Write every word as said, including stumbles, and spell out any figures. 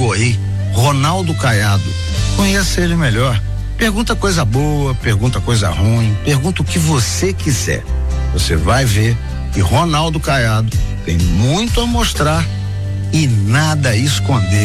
Google aí, Ronaldo Caiado. Conheça ele melhor. Pergunta coisa boa, pergunta coisa ruim, pergunta o que você quiser. Você vai ver que Ronaldo Caiado tem muito a mostrar e nada a esconder.